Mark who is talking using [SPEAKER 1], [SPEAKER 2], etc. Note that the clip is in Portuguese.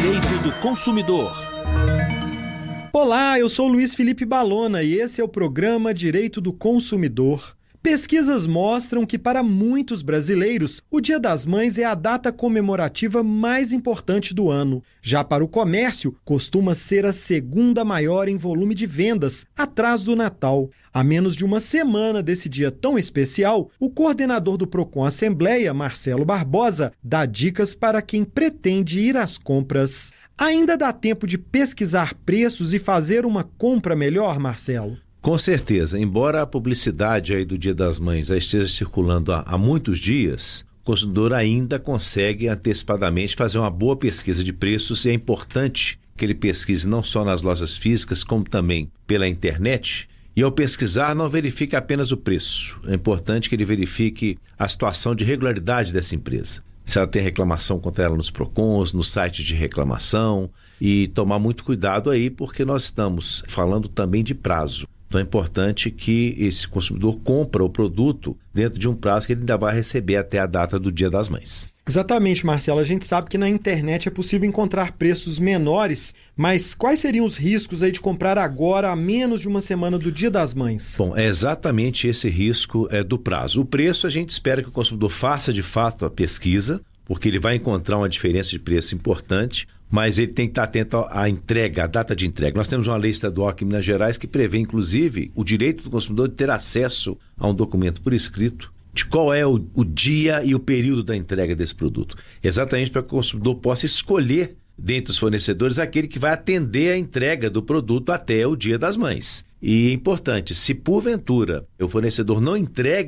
[SPEAKER 1] Direito do Consumidor.
[SPEAKER 2] Olá, eu sou Luiz Felipe Balona e esse é o programa Direito do Consumidor. Pesquisas mostram que para muitos brasileiros, o Dia das Mães é a data comemorativa mais importante do ano. Já para o comércio, costuma ser a segunda maior em volume de vendas, atrás do Natal. A menos de uma semana desse dia tão especial, o coordenador do Procon Assembleia, Marcelo Barbosa, dá dicas para quem pretende ir às compras. Ainda dá tempo de pesquisar preços e fazer uma compra melhor, Marcelo?
[SPEAKER 3] Com certeza, embora a publicidade aí do Dia das Mães já esteja circulando há muitos dias, o consumidor ainda consegue antecipadamente fazer uma boa pesquisa de preços e é importante que ele pesquise não só nas lojas físicas, como também pela internet. E ao pesquisar, não verifique apenas o preço. É importante que ele verifique a situação de regularidade dessa empresa. Se ela tem reclamação contra ela nos Procons, no site de reclamação, e tomar muito cuidado aí, porque nós estamos falando também de prazo. Então é importante que esse consumidor compre o produto dentro de um prazo que ele ainda vai receber até a data do Dia das Mães.
[SPEAKER 2] Exatamente, Marcelo. A gente sabe que na internet é possível encontrar preços menores, mas quais seriam os riscos aí de comprar agora, a menos de uma semana do Dia das Mães?
[SPEAKER 3] Bom, é exatamente esse risco do prazo. O preço, a gente espera que o consumidor faça de fato a pesquisa, porque ele vai encontrar uma diferença de preço importante, mas ele tem que estar atento à entrega, à data de entrega. Nós temos uma lei estadual aqui em Minas Gerais que prevê, inclusive, o direito do consumidor de ter acesso a um documento por escrito de qual é o dia e o período da entrega desse produto. Exatamente para que o consumidor possa escolher, dentre os fornecedores, aquele que vai atender a entrega do produto até o Dia das Mães. E é importante, se porventura o fornecedor não entrega